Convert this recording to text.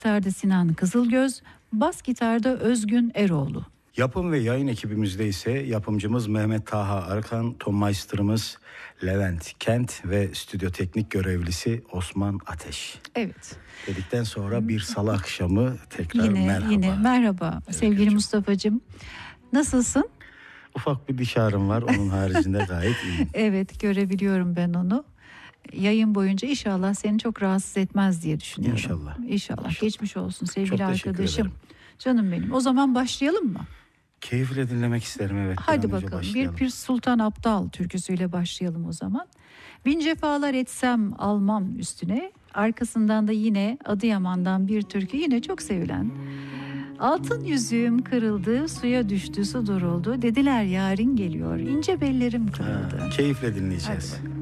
gitarda Sinan Kızılgöz, bas gitarda Özgün Eroğlu. Yapım ve yayın ekibimizde ise yapımcımız Mehmet Taha Arıkan, Tonmeister'ımız Levent Kent ve stüdyo teknik görevlisi Osman Ateş. Evet. Dedikten sonra bir salı akşamı tekrar merhaba. Yine merhaba sevgili Mustafa'cığım. Nasılsın? Ufak bir diş ağrım var, onun haricinde gayet iyiyim. Evet, görebiliyorum ben onu. Yayın boyunca inşallah seni çok rahatsız etmez diye düşünüyorum. İnşallah. Geçmiş olsun sevgili arkadaşım. Ederim. Canım benim. O zaman başlayalım mı? Keyifle dinlemek isterim, evet. Hadi bakalım. Bir Pir Sultan Abdal türküsüyle başlayalım o zaman. Bin cefalar etsem almam üstüne. Arkasından da yine Adıyaman'dan bir türkü, yine çok sevilen. Altın yüzüğüm kırıldı, suya düştü, su duruldu. Dediler yarın geliyor, ince bellerim kırıldı. Keyifle dinleyeceğiz. Hadi bakalım.